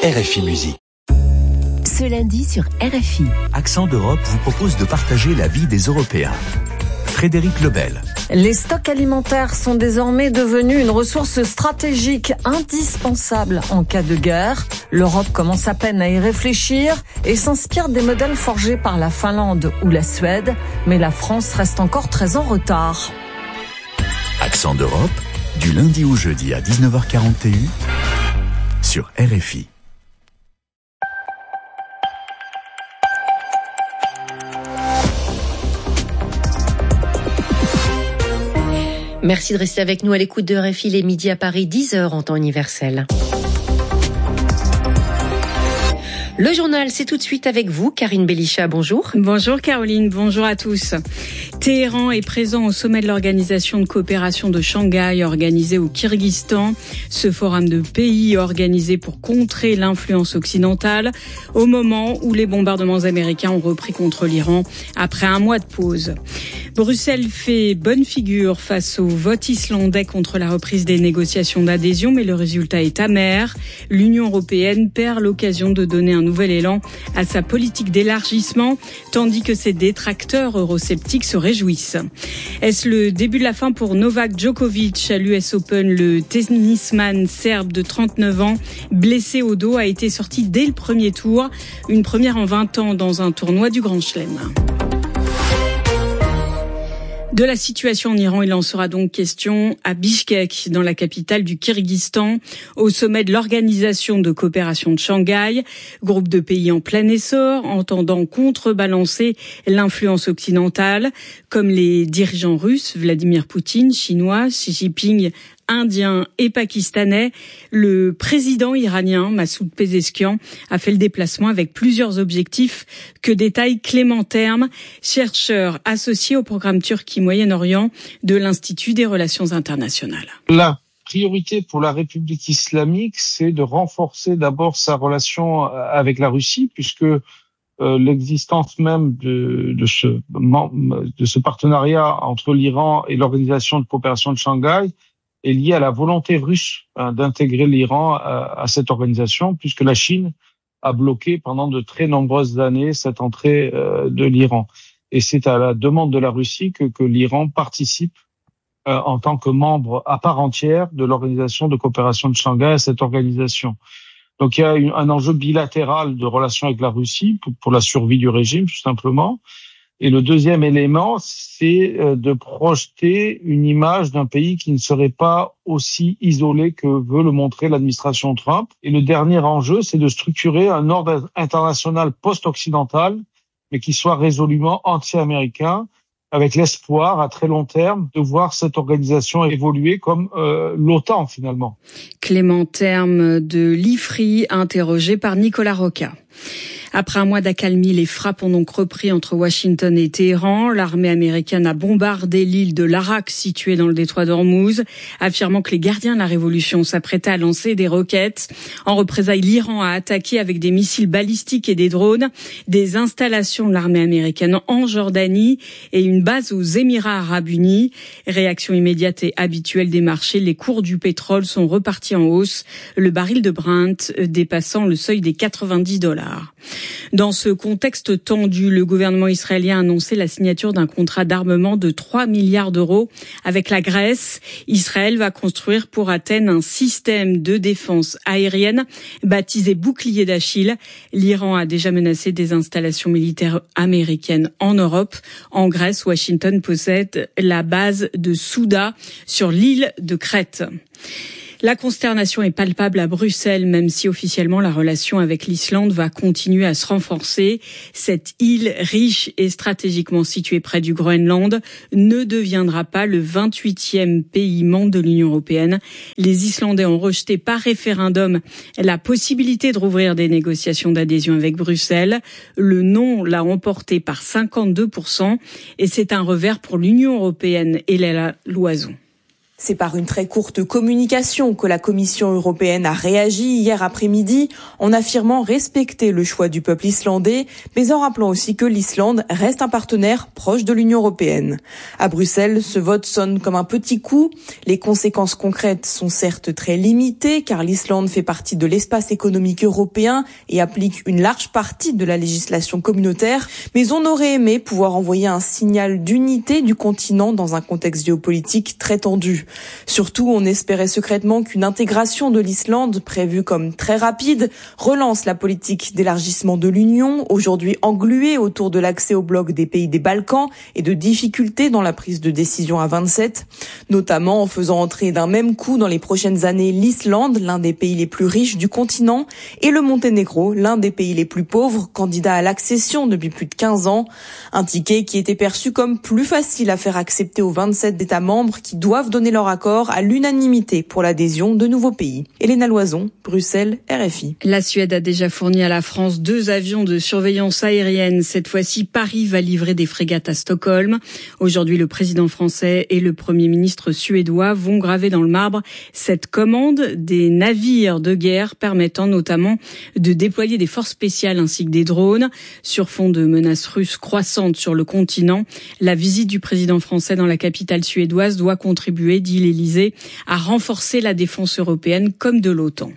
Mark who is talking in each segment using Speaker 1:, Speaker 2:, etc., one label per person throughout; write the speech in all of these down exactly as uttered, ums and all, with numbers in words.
Speaker 1: R F I Musique.
Speaker 2: Ce lundi sur R F I.
Speaker 1: Accent d'Europe vous propose de partager la vie des Européens. Frédéric Lebel.
Speaker 3: Les stocks alimentaires sont désormais devenus une ressource stratégique indispensable en cas de guerre. L'Europe commence à peine à y réfléchir et s'inspire des modèles forgés par la Finlande ou la Suède, mais la France reste encore très en retard.
Speaker 1: Accent d'Europe, du lundi au jeudi à dix-neuf heures quarante et un sur R F I.
Speaker 4: Merci de rester avec nous à l'écoute de R F I, les midis à Paris, dix heures en temps universel. Le journal, c'est tout de suite avec vous, Karine Belichat, bonjour.
Speaker 5: Bonjour Caroline, bonjour à tous. Téhéran est présent au sommet de l'Organisation de coopération de Shanghai organisé au Kyrgyzstan. Ce forum de pays organisé pour contrer l'influence occidentale au moment où les bombardements américains ont repris contre l'Iran après un mois de pause. Bruxelles fait bonne figure face au vote islandais contre la reprise des négociations d'adhésion, mais le résultat est amer. L'Union européenne perd l'occasion de donner un nouvel élan à sa politique d'élargissement, tandis que ses détracteurs eurosceptiques se réjouissent. Est-ce le début de la fin pour Novak Djokovic à l'U S Open? Le tennisman serbe de trente-neuf ans, blessé au dos, a été sorti dès le premier tour, une première en vingt ans dans un tournoi du Grand Chelem. De la situation en Iran, il en sera donc question à Bishkek, dans la capitale du Kyrgyzstan, au sommet de l'Organisation de coopération de Shanghai, groupe de pays en plein essor, entendant contrebalancer l'influence occidentale, comme les dirigeants russes, Vladimir Poutine, chinois, Xi Jinping, indien et pakistanais. Le président iranien, Massoud Pezeshkian, a fait le déplacement avec plusieurs objectifs que détaille Clément Terme, chercheur associé au programme Turquie-Moyen-Orient de l'Institut des Relations Internationales.
Speaker 6: La priorité pour la République islamique, c'est de renforcer d'abord sa relation avec la Russie, puisque euh, l'existence même de, de, ce, de ce partenariat entre l'Iran et l'Organisation de coopération de Shanghai est lié à la volonté russe hein, d'intégrer l'Iran à, à cette organisation, puisque la Chine a bloqué pendant de très nombreuses années cette entrée euh, de l'Iran. Et c'est à la demande de la Russie que, que l'Iran participe euh, en tant que membre à part entière de l'Organisation de coopération de Shanghai, à cette organisation. Donc il y a une, un enjeu bilatéral de relations avec la Russie pour, pour la survie du régime, tout simplement. Et le deuxième élément, c'est de projeter une image d'un pays qui ne serait pas aussi isolé que veut le montrer l'administration Trump. Et le dernier enjeu, c'est de structurer un ordre international post-occidental, mais qui soit résolument anti-américain, avec l'espoir à très long terme de voir cette organisation évoluer comme euh, l'OTAN finalement.
Speaker 5: Clément Terme de l'I F R I, interrogé par Nicolas Roca. Après un mois d'accalmie, les frappes ont donc repris entre Washington et Téhéran. L'armée américaine a bombardé l'île de l'Arak, située dans le détroit d'Ormuz, affirmant que les gardiens de la révolution s'apprêtaient à lancer des roquettes. En représailles, l'Iran a attaqué avec des missiles balistiques et des drones des installations de l'armée américaine en Jordanie et une base aux Émirats arabes unis. Réaction immédiate et habituelle des marchés, les cours du pétrole sont repartis en hausse, le baril de Brent dépassant le seuil des quatre-vingt-dix dollars. Dans ce contexte tendu, le gouvernement israélien a annoncé la signature d'un contrat d'armement de trois milliards d'euros avec la Grèce. Israël va construire pour Athènes un système de défense aérienne baptisé bouclier d'Achille. L'Iran a déjà menacé des installations militaires américaines en Europe. En Grèce, Washington possède la base de Souda sur l'île de Crète. La consternation est palpable à Bruxelles, même si officiellement la relation avec l'Islande va continuer à se renforcer. Cette île riche et stratégiquement située près du Groenland ne deviendra pas le vingt-huitième pays membre de l'Union européenne. Les Islandais ont rejeté par référendum la possibilité de rouvrir des négociations d'adhésion avec Bruxelles. Le non l'a emporté par cinquante-deux pour cent et c'est un revers pour l'Union européenne et la Loison.
Speaker 7: C'est par une très courte communication que la Commission européenne a réagi hier après-midi en affirmant respecter le choix du peuple islandais, mais en rappelant aussi que l'Islande reste un partenaire proche de l'Union européenne. À Bruxelles, ce vote sonne comme un petit coup. Les conséquences concrètes sont certes très limitées car l'Islande fait partie de l'espace économique européen et applique une large partie de la législation communautaire, mais on aurait aimé pouvoir envoyer un signal d'unité du continent dans un contexte géopolitique très tendu. Surtout, on espérait secrètement qu'une intégration de l'Islande, prévue comme très rapide, relance la politique d'élargissement de l'Union, aujourd'hui engluée autour de l'accès au bloc des pays des Balkans et de difficultés dans la prise de décision à vingt-sept, notamment en faisant entrer d'un même coup dans les prochaines années l'Islande, l'un des pays les plus riches du continent, et le Monténégro, l'un des pays les plus pauvres, candidat à l'accession depuis plus de quinze ans. Un ticket qui était perçu comme plus facile à faire accepter aux vingt-sept États membres qui doivent donner leur accord à l'unanimité pour l'adhésion de nouveaux pays. Hélène Loison, Bruxelles, R F I.
Speaker 5: La Suède a déjà fourni à la France deux avions de surveillance aérienne. Cette fois-ci, Paris va livrer des frégates à Stockholm. Aujourd'hui, le président français et le premier ministre suédois vont graver dans le marbre cette commande des navires de guerre permettant notamment de déployer des forces spéciales ainsi que des drones. Sur fond de menaces russes croissantes sur le continent, la visite du président français dans la capitale suédoise doit contribuer, dit l'Élysée, à renforcer la défense européenne comme de l'OTAN.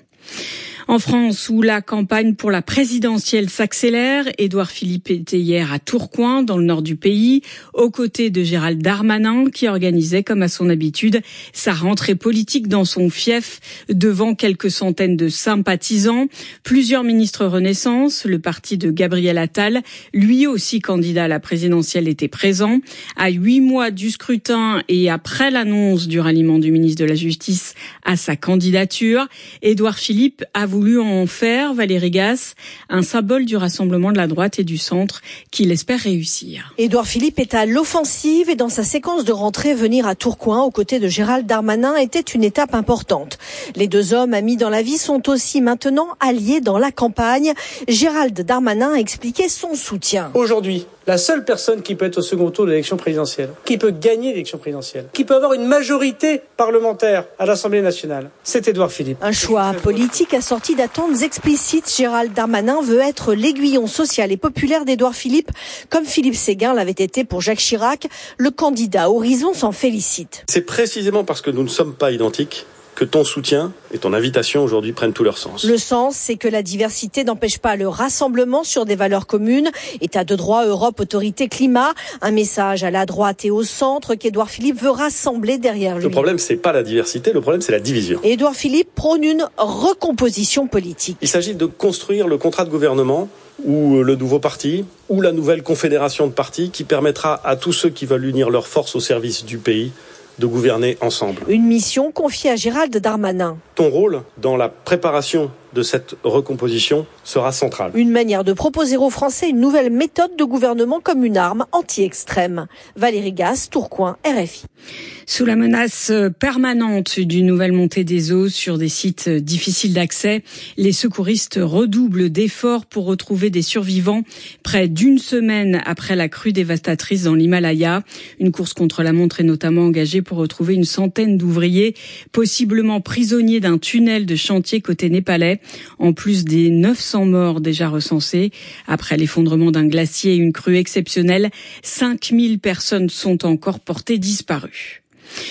Speaker 5: En France, où la campagne pour la présidentielle s'accélère, Édouard Philippe était hier à Tourcoing, dans le nord du pays, aux côtés de Gérald Darmanin, qui organisait, comme à son habitude, sa rentrée politique dans son fief, devant quelques centaines de sympathisants. Plusieurs ministres Renaissance, le parti de Gabriel Attal, lui aussi candidat à la présidentielle, était présent. À huit mois du scrutin et après l'annonce du ralliement du ministre de la Justice à sa candidature, Édouard Philippe a voulu voulu en faire, Valérie Gasse, un symbole du rassemblement de la droite et du centre qu'il espère réussir.
Speaker 8: Édouard Philippe est à l'offensive et dans sa séquence de rentrée, venir à Tourcoing aux côtés de Gérald Darmanin était une étape importante. Les deux hommes amis dans la vie sont aussi maintenant alliés dans la campagne. Gérald Darmanin a expliqué son soutien.
Speaker 9: Aujourd'hui, la seule personne qui peut être au second tour de l'élection présidentielle, qui peut gagner l'élection présidentielle, qui peut avoir une majorité parlementaire à l'Assemblée nationale, c'est Édouard Philippe.
Speaker 8: Un choix politique assorti d'attentes explicites. Gérald Darmanin veut être l'aiguillon social et populaire d'Édouard Philippe, comme Philippe Séguin l'avait été pour Jacques Chirac. Le candidat Horizon s'en félicite.
Speaker 10: C'est précisément parce que nous ne sommes pas identiques que ton soutien et ton invitation aujourd'hui prennent tout leur sens.
Speaker 8: Le sens, c'est que la diversité n'empêche pas le rassemblement sur des valeurs communes. État de droit, Europe, autorité, climat. Un message à la droite et au centre qu'Édouard Philippe veut rassembler derrière lui.
Speaker 10: Le problème, c'est pas la diversité, le problème, c'est la division.
Speaker 8: Édouard Philippe prône une recomposition politique.
Speaker 10: Il s'agit de construire le contrat de gouvernement ou le nouveau parti, ou la nouvelle confédération de partis qui permettra à tous ceux qui veulent unir leurs forces au service du pays de gouverner ensemble.
Speaker 8: Une mission confiée à Gérald Darmanin.
Speaker 10: Ton rôle dans la préparation de cette recomposition sera central.
Speaker 8: Une manière de proposer aux Français une nouvelle méthode de gouvernement comme une arme anti-extrême. Valérie Gasse, Tourcoing, R F I.
Speaker 5: Sous la menace permanente d'une nouvelle montée des eaux sur des sites difficiles d'accès, les secouristes redoublent d'efforts pour retrouver des survivants près d'une semaine après la crue dévastatrice dans l'Himalaya. Une course contre la montre est notamment engagée pour retrouver une centaine d'ouvriers, possiblement prisonniers d'un tunnel de chantier côté népalais. En plus des neuf cents morts déjà recensés, après l'effondrement d'un glacier et une crue exceptionnelle, cinq mille personnes sont encore portées disparues.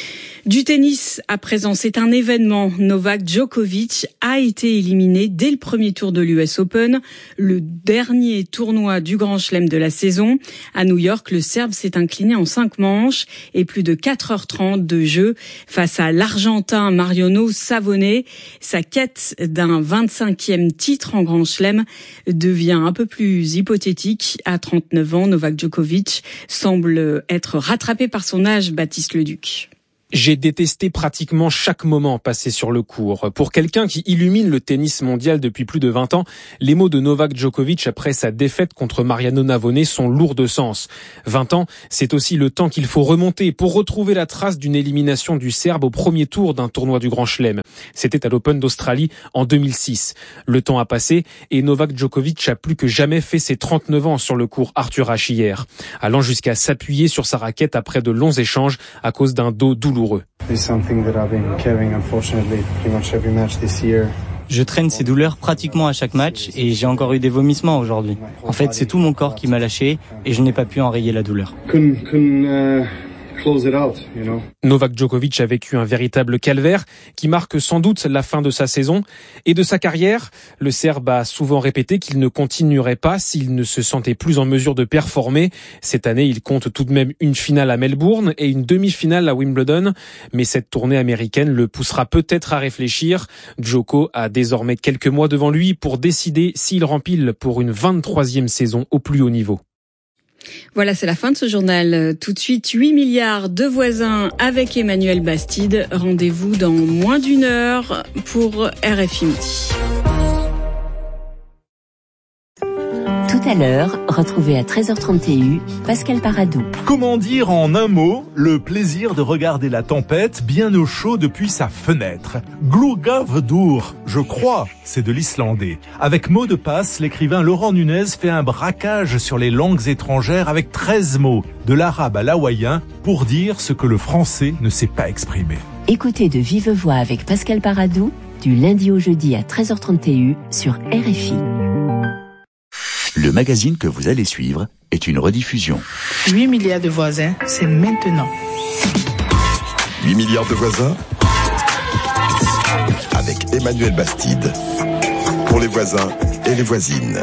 Speaker 5: Du tennis, à présent, c'est un événement. Novak Djokovic a été éliminé dès le premier tour de l'U S Open, le dernier tournoi du Grand Chelem de la saison. À New York, le Serbe s'est incliné en cinq manches et plus de quatre heures trente de jeu face à l'Argentin Mariano Savone. Sa quête d'un vingt-cinquième titre en Grand Chelem devient un peu plus hypothétique. À trente-neuf ans, Novak Djokovic semble être rattrapé par son âge, Baptiste Leduc.
Speaker 11: J'ai détesté pratiquement chaque moment passé sur le court. Pour quelqu'un qui illumine le tennis mondial depuis plus de vingt ans, les mots de Novak Djokovic après sa défaite contre Mariano Navone sont lourds de sens. vingt ans, c'est aussi le temps qu'il faut remonter pour retrouver la trace d'une élimination du Serbe au premier tour d'un tournoi du Grand Chelem. C'était à l'Open d'Australie en deux mille six. Le temps a passé et Novak Djokovic a plus que jamais fait ses trente-neuf ans sur le court Arthur Ashe hier, allant jusqu'à s'appuyer sur sa raquette après de longs échanges à cause d'un dos douloureux. douloureux.
Speaker 12: Je traîne ces douleurs pratiquement à chaque match et j'ai encore eu des vomissements aujourd'hui. En fait, c'est tout mon corps qui m'a lâché et je n'ai pas pu enrayer la douleur.
Speaker 11: Novak Djokovic a vécu un véritable calvaire qui marque sans doute la fin de sa saison et de sa carrière. Le Serbe a souvent répété qu'il ne continuerait pas s'il ne se sentait plus en mesure de performer. Cette année, il compte tout de même une finale à Melbourne et une demi-finale à Wimbledon. Mais cette tournée américaine le poussera peut-être à réfléchir. Djoko a désormais quelques mois devant lui pour décider s'il rempile pour une vingt-troisième saison au plus haut niveau.
Speaker 5: Voilà, c'est la fin de ce journal. Tout de suite, huit milliards de voisins avec Emmanuel Bastide. Rendez-vous dans moins d'une heure pour R F I Midi.
Speaker 2: Tout à l'heure, retrouvez à treize heures trente Pascal Paradou.
Speaker 13: Comment dire en un mot le plaisir de regarder la tempête bien au chaud depuis sa fenêtre? Glugavdur, je crois, c'est de l'islandais. Avec mot de passe, l'écrivain Laurent Nunez fait un braquage sur les langues étrangères avec treize mots, de l'arabe à l'hawaïen, pour dire ce que le français ne sait pas exprimer.
Speaker 2: Écoutez de vive voix avec Pascal Paradou, du lundi au jeudi à treize heures trente sur R F I.
Speaker 1: Le magazine que vous allez suivre est une rediffusion.
Speaker 14: huit milliards de voisins, c'est maintenant.
Speaker 15: huit milliards de voisins avec Emmanuel Bastide. Pour les voisins et les voisines.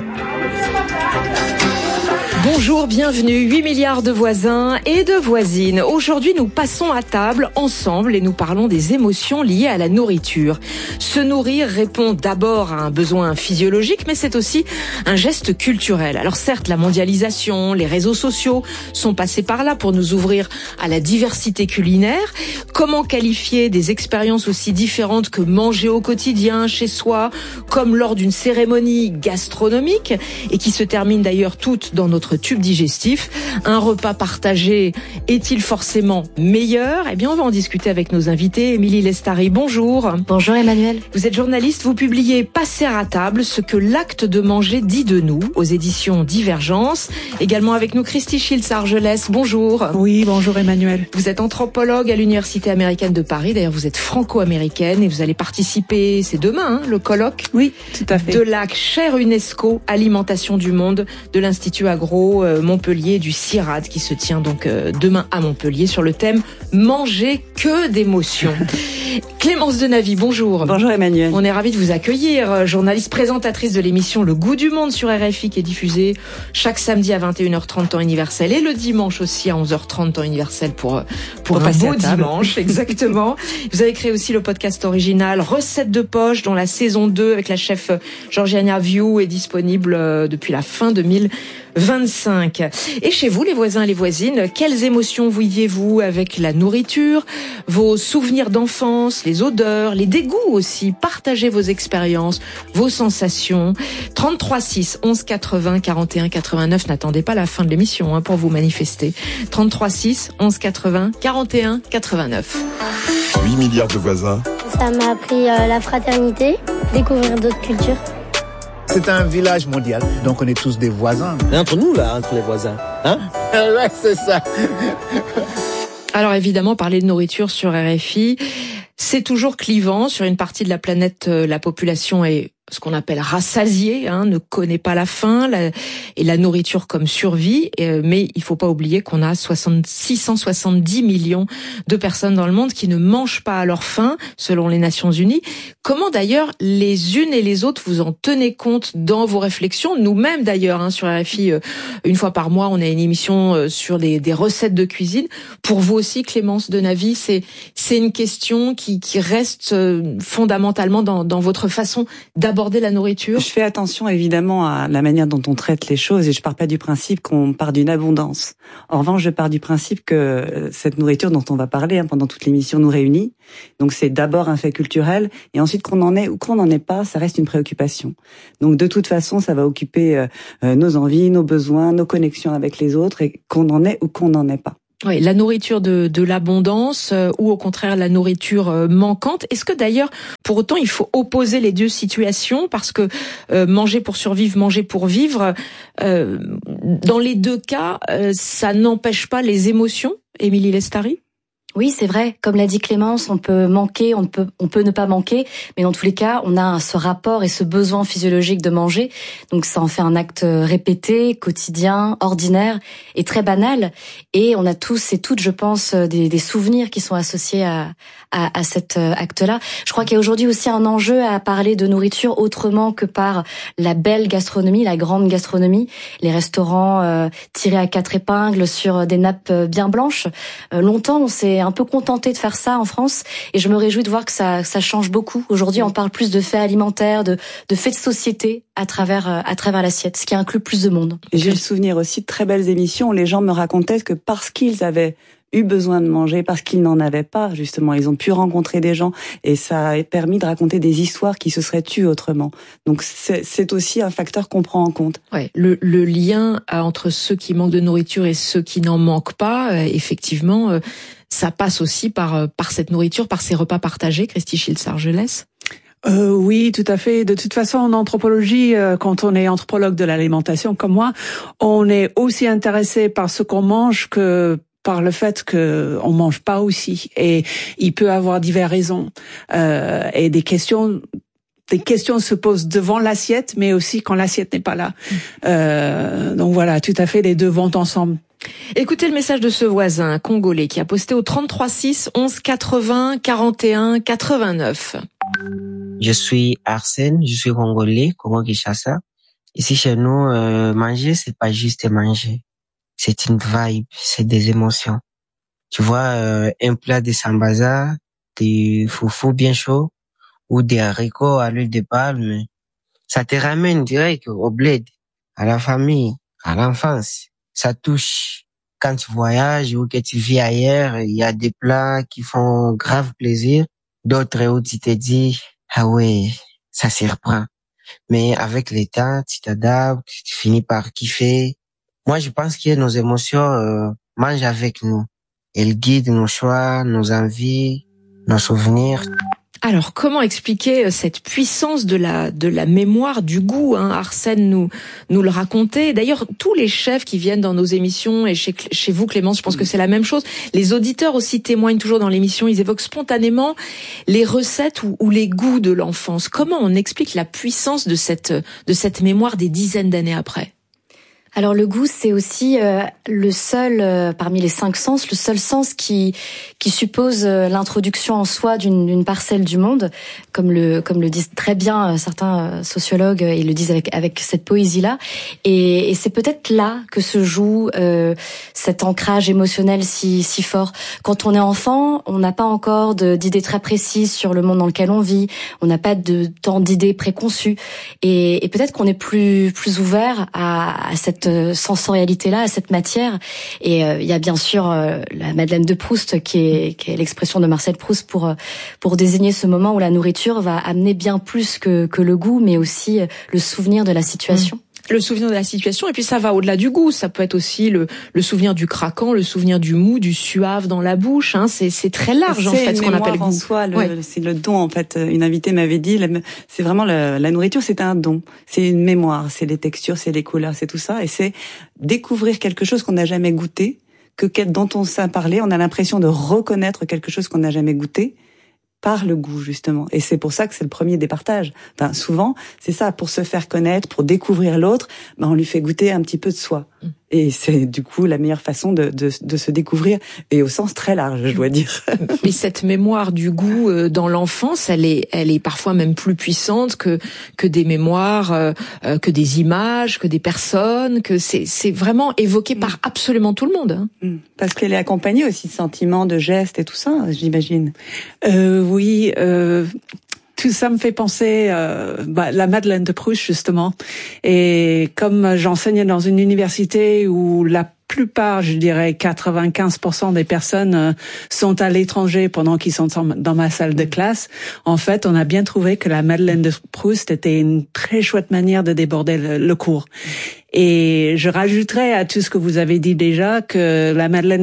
Speaker 16: Bonjour, bienvenue, huit milliards de voisins et de voisines. Aujourd'hui, nous passons à table ensemble et nous parlons des émotions liées à la nourriture. Se nourrir répond d'abord à un besoin physiologique, mais c'est aussi un geste culturel. Alors certes, la mondialisation, les réseaux sociaux sont passés par là pour nous ouvrir à la diversité culinaire. Comment qualifier des expériences aussi différentes que manger au quotidien, chez soi, comme lors d'une cérémonie gastronomique, et qui se termine d'ailleurs toutes dans notre tube digestif. Un repas partagé est-il forcément meilleur? Eh bien, on va en discuter avec nos invités. Émilie Lestari, bonjour.
Speaker 17: Bonjour Emmanuel.
Speaker 16: Vous êtes journaliste, vous publiez Passer à table, ce que l'acte de manger dit de nous, aux éditions Divergence. Également avec nous, Christy Schiltz-Argelès, bonjour.
Speaker 17: Oui, bonjour Emmanuel.
Speaker 16: Vous êtes anthropologue à l'Université américaine de Paris. D'ailleurs, vous êtes franco-américaine et vous allez participer, c'est demain, hein, le colloque.
Speaker 17: Oui, tout à fait.
Speaker 16: De la chaire UNESCO Alimentation du Monde de l'Institut Agro Montpellier, du CIRAD, qui se tient donc demain à Montpellier sur le thème Manger que d'émotions. Clémence Denavy, bonjour.
Speaker 17: Bonjour Emmanuel.
Speaker 16: On est ravis de vous accueillir, journaliste présentatritre de l'émission Le Goût du Monde sur R F I, qui est diffusée chaque samedi à vingt et une heures trente temps universel et le dimanche aussi à onze heures trente temps universel pour, pour, pour un beau dimanche, exactement. Vous avez créé aussi le podcast original Recettes de poche, dont la saison deux avec la chef Georgiana Viu est disponible depuis la fin deux mille vingt-cinq. Et chez vous, les voisins et les voisines, quelles émotions viviez-vous avec la nourriture, vos souvenirs d'enfance, les odeurs, les dégoûts aussi? Partagez vos expériences, vos sensations. trente-trois six onze quatre-vingts quarante et un quatre-vingt-neuf. N'attendez pas la fin de l'émission hein, pour vous manifester. trente-trois six onze quatre-vingts quarante et un quatre-vingt-neuf.
Speaker 15: huit milliards de voisins.
Speaker 18: Ça m'a appris euh, la fraternité, découvrir d'autres cultures.
Speaker 19: C'est un village mondial, donc on est tous des voisins.
Speaker 20: Et entre nous, là, entre les voisins, hein?
Speaker 19: Ouais, c'est ça.
Speaker 16: Alors évidemment, parler de nourriture sur R F I, c'est toujours clivant. Sur une partie de la planète, la population est ce qu'on appelle rassasiée, hein, ne connaît pas la faim la, et la nourriture comme survie. Et, mais il faut pas oublier qu'on a six cent soixante-dix millions de personnes dans le monde qui ne mangent pas à leur faim, selon les Nations Unies. Comment d'ailleurs les unes et les autres vous en tenez compte dans vos réflexions? Nous-mêmes d'ailleurs, hein, sur R F I, une fois par mois, on a une émission sur des, des recettes de cuisine. Pour vous aussi, Clémence Denavy, c'est c'est une question qui, qui reste fondamentalement dans, dans votre façon d'aborder aborder la nourriture?
Speaker 17: Je fais attention évidemment à la manière dont on traite les choses et je pars pas du principe qu'on part d'une abondance. En revanche, je pars du principe que cette nourriture dont on va parler hein, pendant toute l'émission nous réunit. Donc c'est d'abord un fait culturel et ensuite qu'on en ait ou qu'on n'en ait pas, ça reste une préoccupation. Donc de toute façon, ça va occuper euh, nos envies, nos besoins, nos connexions avec les autres et qu'on en ait ou qu'on n'en ait pas.
Speaker 16: Oui, la nourriture de, de l'abondance euh, ou au contraire la nourriture euh, manquante. Est-ce que d'ailleurs, pour autant, il faut opposer les deux situations parce que euh, manger pour survivre, manger pour vivre, euh, dans les deux cas, euh, ça n'empêche pas les émotions, Émilie Lestari?
Speaker 21: Oui, c'est vrai. Comme l'a dit Clémence, on peut manquer, on peut, on peut ne pas manquer, mais dans tous les cas, on a ce rapport et ce besoin physiologique de manger. Donc, ça en fait un acte répété, quotidien, ordinaire et très banal. Et on a tous et toutes, je pense, des, des souvenirs qui sont associés à, à, à cet acte-là. Je crois qu'il y a aujourd'hui aussi un enjeu à parler de nourriture autrement que par la belle gastronomie, la grande gastronomie, les restaurants euh, tirés à quatre épingles sur des nappes bien blanches. Euh, longtemps, on s'est un peu contenté de faire ça en France et je me réjouis de voir que ça, ça change beaucoup. Aujourd'hui, on parle plus de faits alimentaires, de, de faits de société à travers, à travers l'assiette, ce qui inclut plus de monde.
Speaker 17: Et j'ai le souvenir aussi de très belles émissions où les gens me racontaient que parce qu'ils avaient eu besoin de manger, parce qu'ils n'en avaient pas, justement, ils ont pu rencontrer des gens et ça a permis de raconter des histoires qui se seraient tues autrement. Donc c'est, c'est aussi un facteur qu'on prend en compte.
Speaker 16: Ouais, le, le lien entre ceux qui manquent de nourriture et ceux qui n'en manquent pas, euh, effectivement, euh, ça passe aussi par, par cette nourriture, par ces repas partagés. Christy Schiltz-Argelès.
Speaker 22: Euh, oui, tout à fait. De toute façon, en anthropologie, euh, quand on est anthropologue de l'alimentation comme moi, on est aussi intéressé par ce qu'on mange que par le fait que on mange pas aussi. Et il peut avoir diverses raisons euh, et des questions. Des questions se posent devant l'assiette, mais aussi quand l'assiette n'est pas là. Euh, donc voilà, tout à fait, les deux vont ensemble.
Speaker 16: Écoutez le message de ce voisin congolais qui a posté au trente-trois six onze quatre-vingts quarante et un quatre-vingt-neuf.
Speaker 23: Je suis Arsène, je suis congolais, Congo-Kinshasa. Ici chez nous, euh, manger, c'est pas juste manger. C'est une vibe, c'est des émotions. Tu vois, euh, un plat de sambaza, des foufou bien chaud, ou des haricots à l'huile de palme, ça te ramène direct au bled, à la famille, à l'enfance. Ça touche. Quand tu voyages ou que tu vis ailleurs, il y a des plats qui font grave plaisir, d'autres où tu te dis, ah ouais, ça surprend. Mais avec le temps, tu t'adaptes, tu finis par kiffer. Moi, je pense que nos émotions euh, mangent avec nous. Elles guident nos choix, nos envies, nos souvenirs.
Speaker 16: Alors, comment expliquer cette puissance de la de la mémoire du goût, hein? Arsène nous nous le racontait. D'ailleurs, tous les chefs qui viennent dans nos émissions et chez chez vous, Clémence, je pense que c'est la même chose. Les auditeurs aussi témoignent toujours dans l'émission. Ils évoquent spontanément les recettes ou, ou les goûts de l'enfance. Comment on explique la puissance de cette de cette mémoire des dizaines d'années après?
Speaker 21: Alors le goût, c'est aussi euh, le seul, euh, parmi les cinq sens, le seul sens qui qui suppose euh, l'introduction en soi d'une, d'une parcelle du monde, comme le comme le disent très bien euh, certains sociologues, euh, ils le disent avec avec cette poésie-là. Et, et c'est peut-être là que se joue euh, cet ancrage émotionnel si si fort. Quand on est enfant, on n'a pas encore de, d'idées très précises sur le monde dans lequel on vit. On n'a pas de tant d'idées préconçues. Et, et peut-être qu'on est plus plus ouvert à, à cette sensorialité-là, à cette matière. Et euh, il y a bien sûr euh, la Madeleine de Proust qui est, qui est l'expression de Marcel Proust pour euh, pour désigner ce moment où la nourriture va amener bien plus que que le goût, mais aussi euh, le souvenir de la situation.
Speaker 16: Mmh. Le souvenir de la situation, et puis ça va au-delà du goût. Ça peut être aussi le, le souvenir du craquant, le souvenir du mou, du suave dans la bouche. Hein. C'est, c'est très large c'est en fait ce qu'on appelle
Speaker 17: en
Speaker 16: goût.
Speaker 17: Soi, le,
Speaker 16: ouais.
Speaker 17: C'est le don en fait. Une invitée m'avait dit, c'est vraiment la, la nourriture, c'est un don. C'est une mémoire, c'est les textures, c'est les couleurs, c'est tout ça, et c'est découvrir quelque chose qu'on n'a jamais goûté, que dont on sait parler, on a l'impression de reconnaître quelque chose qu'on n'a jamais goûté. Par le goût, justement. Et c'est pour ça que c'est le premier des partages. Enfin, souvent, c'est ça, pour se faire connaître, pour découvrir l'autre, ben, on lui fait goûter un petit peu de soi. Mmh. Et c'est, du coup, la meilleure façon de, de, de se découvrir, et au sens très large, je dois dire.
Speaker 16: Mais cette mémoire du goût euh, dans l'enfance, elle est, elle est parfois même plus puissante que, que des mémoires, euh, que des images, que des personnes, que c'est, c'est vraiment évoqué mmh. par absolument tout le monde. Hein.
Speaker 17: Mmh. Parce qu'elle est accompagnée aussi de sentiments, de gestes et tout ça, j'imagine.
Speaker 22: Euh, oui, euh, tout ça me fait penser euh, bah, la Madeleine de Proust justement. Et comme j'enseigne dans une université où la plupart, je dirais quatre-vingt-quinze pour cent des personnes euh, sont à l'étranger pendant qu'ils sont dans ma salle de classe, en fait, on a bien trouvé que la Madeleine de Proust était une très chouette manière de déborder le, le cours. Et je rajouterais à tout ce que vous avez dit déjà que la Madeleine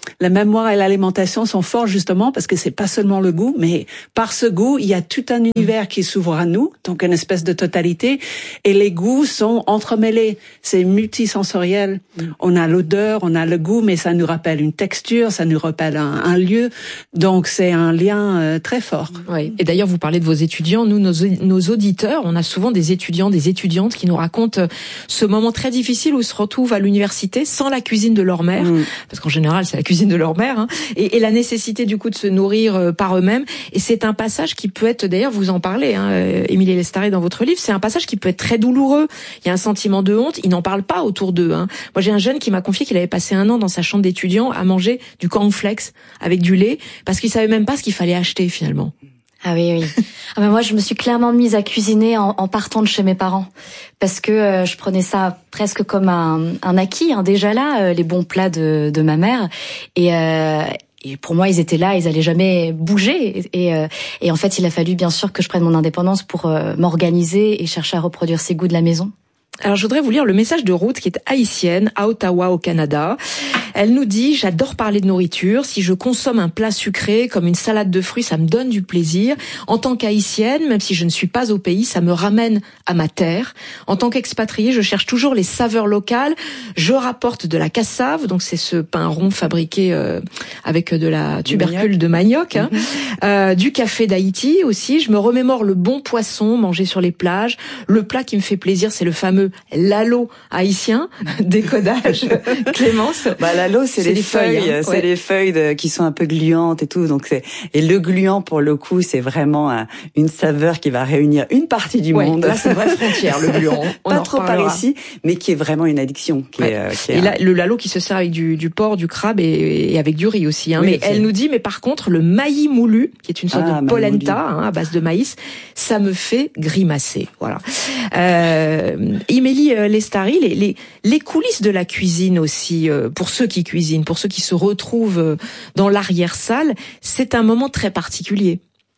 Speaker 22: La mémoire et l'alimentation sont forts justement parce que c'est pas seulement le goût, mais par ce goût, il y a tout un univers qui s'ouvre à nous, donc une espèce de totalité. Et les goûts sont entremêlés, c'est multisensoriel. Mm. On a l'odeur, on a le goût, mais ça nous rappelle une texture, ça nous rappelle un, un lieu. Donc c'est un lien euh, très fort.
Speaker 16: Oui. Et d'ailleurs, vous parlez de vos étudiants. Nous, nos, nos auditeurs, on a souvent des étudiants, des étudiantes qui nous racontent ce moment très difficile où ils se retrouvent à l'université sans la cuisine de leur mère, mm. parce qu'en général, c'est la cuisine de leur mère, hein, et, et la nécessité du coup de se nourrir euh, par eux-mêmes. Et c'est un passage qui peut être, d'ailleurs, vous en parlez, hein, euh, Émilie Lestaré, dans votre livre, c'est un passage qui peut être très douloureux. Il y a un sentiment de honte. Ils n'en parlent pas autour d'eux. Hein. Moi, j'ai un jeune qui m'a confié qu'il avait passé un an dans sa chambre d'étudiant à manger du cornflakes avec du lait parce qu'il savait même pas ce qu'il fallait acheter finalement.
Speaker 21: Ah oui, oui. Ah ben moi, je me suis clairement mise à cuisiner en, en partant de chez mes parents, parce que euh, je prenais ça presque comme un, un acquis, hein, déjà là, euh, les bons plats de, de ma mère. Et, euh, et pour moi, ils étaient là, ils allaient jamais bouger. Et, et, euh, et en fait, il a fallu bien sûr que je prenne mon indépendance pour euh, m'organiser et chercher à reproduire ces goûts de la maison.
Speaker 16: Alors, je voudrais vous lire le message de Ruth, qui est haïtienne, à Ottawa, au Canada. Elle nous dit « J'adore parler de nourriture. Si je consomme un plat sucré, comme une salade de fruits, ça me donne du plaisir. En tant qu'haïtienne, même si je ne suis pas au pays, ça me ramène à ma terre. En tant qu'expatriée, je cherche toujours les saveurs locales. Je rapporte de la cassave, donc c'est ce pain rond fabriqué euh, avec de la tubercule de manioc, hein. mm-hmm. euh, du café d'Haïti aussi. Je me remémore le bon poisson mangé sur les plages. Le plat qui me fait plaisir, c'est le fameux lalo haïtien. Décodage, Clémence.
Speaker 17: Bah, lalo, c'est, c'est les, les feuilles, feuilles hein, c'est ouais. les feuilles de, qui sont un peu gluantes et tout. Donc c'est et le gluant pour le coup, c'est vraiment un, une saveur qui va réunir une partie du
Speaker 16: ouais,
Speaker 17: monde.
Speaker 16: Là, c'est une vraie frontière, le gluant. On
Speaker 17: Pas trop par ici, mais qui est vraiment une addiction. Qui
Speaker 16: ouais.
Speaker 17: est, euh, qui est
Speaker 16: et
Speaker 17: un...
Speaker 16: là, le lalo qui se sert avec du, du porc, du crabe et, et avec du riz aussi. Hein. Oui, mais c'est... elle nous dit, mais par contre, le maïs moulu, qui est une sorte ah, de polenta hein, à base de maïs, ça me fait grimacer. Voilà. Euh, Émilie Lestaré, les, les, les coulisses de la cuisine aussi, euh, pour ceux qui cuisinent, pour ceux qui se retrouvent dans l'arrière-salle, c'est un moment très particulier.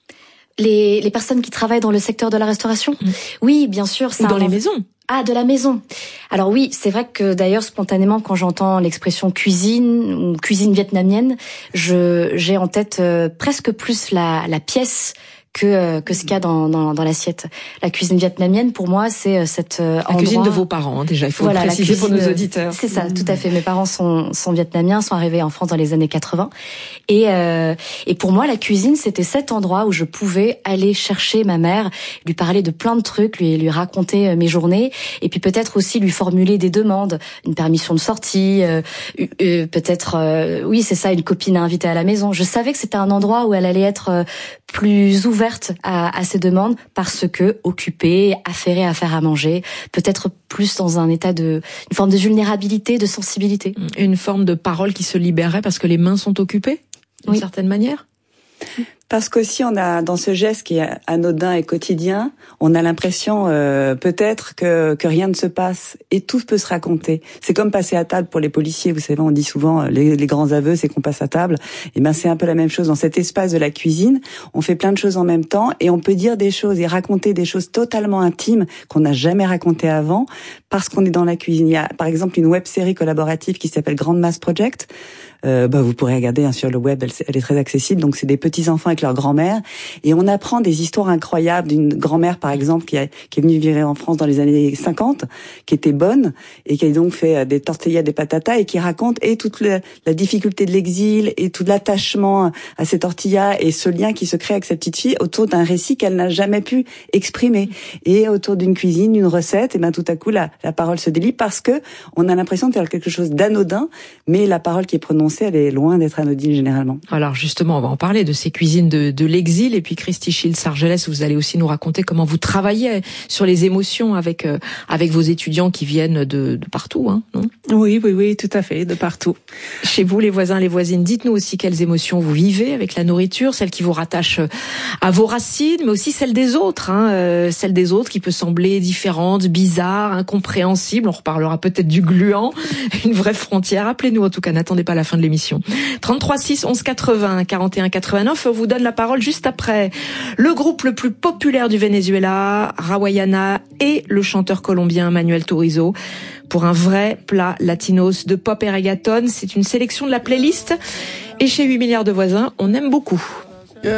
Speaker 21: Les, les personnes qui travaillent dans le secteur de la restauration, mmh. oui, bien sûr.
Speaker 16: Ou dans les maisons.
Speaker 21: Ah, de la maison. Alors oui, c'est vrai que d'ailleurs spontanément, quand j'entends l'expression cuisine ou cuisine vietnamienne, je j'ai en tête euh, presque plus la, la pièce que que ce qu'il y a dans dans, dans l'assiette. La cuisine vietnamienne, pour moi, c'est cette euh,
Speaker 16: la endroit... cuisine de vos parents. Hein, déjà, il faut voilà, le préciser pour nos auditeurs.
Speaker 21: C'est ça, mmh. tout à fait. Mes parents sont sont vietnamiens, sont arrivés en France dans les années quatre-vingts, et euh, et pour moi, la cuisine, c'était cet endroit où je pouvais aller chercher ma mère, lui parler de plein de trucs, lui lui raconter mes journées, et puis peut-être aussi lui formuler des demandes, une permission de sortie, euh, euh, peut-être, euh, oui, c'est ça, une copine à inviter à la maison. Je savais que c'était un endroit où elle allait être euh, plus ouverte à, à ces demandes parce que occupée, affairée à faire à manger, peut-être plus dans un état de, une forme de vulnérabilité, de sensibilité.
Speaker 16: Une forme de parole qui se libérait parce que les mains sont occupées, d'une oui. certaine manière.
Speaker 17: Parce qu'aussi on a dans ce geste qui est anodin et quotidien, on a l'impression euh, peut-être que que rien ne se passe et tout peut se raconter. C'est comme passer à table pour les policiers, vous savez, on dit souvent les, les grands aveux c'est qu'on passe à table. Et ben c'est un peu la même chose dans cet espace de la cuisine. On fait plein de choses en même temps et on peut dire des choses et raconter des choses totalement intimes qu'on n'a jamais racontées avant parce qu'on est dans la cuisine. Il y a par exemple une web-série collaborative qui s'appelle Grand Mass Project. Euh, bah, vous pourrez regarder hein, sur le web, elle, elle est très accessible. Donc c'est des petits enfants avec leur grand-mère et on apprend des histoires incroyables d'une grand-mère par exemple qui, a, qui est venue vivre en France dans les années cinquante, qui était bonne et qui a donc fait des tortillas, des patatas et qui raconte et toute le, la difficulté de l'exil et tout l'attachement à ces tortillas et ce lien qui se crée avec cette petite fille autour d'un récit qu'elle n'a jamais pu exprimer et autour d'une cuisine, d'une recette. Et ben tout à coup la, la parole se délie parce que on a l'impression de faire quelque chose d'anodin, mais la parole qui est prononcée elle est loin d'être anodine généralement.
Speaker 16: Alors justement, on va en parler de ces cuisines de, de l'exil. Et puis Christy Schiltz-Argelès, vous allez aussi nous raconter comment vous travaillez sur les émotions avec euh, avec vos étudiants qui viennent de, de partout, hein, non ?
Speaker 22: Oui, oui, oui, tout à fait, de partout.
Speaker 16: Chez vous, les voisins, les voisines, dites-nous aussi quelles émotions vous vivez avec la nourriture, celles qui vous rattachent à vos racines, mais aussi celles des autres, hein, euh, celles des autres qui peut sembler différentes, bizarres, incompréhensibles. On reparlera peut-être du gluant, une vraie frontière. Appelez-nous en tout cas, n'attendez pas la fin de l'émission. trente-trois six onze quatre-vingts quarante et un quatre-vingt-neuf, on vous donne la parole juste après le groupe le plus populaire du Venezuela, Rawayana, et le chanteur colombien Manuel Turizo. pour un vrai plat latinos de pop et reggaeton. C'est une sélection de la playlist. Et chez huit milliards de voisins, on aime beaucoup.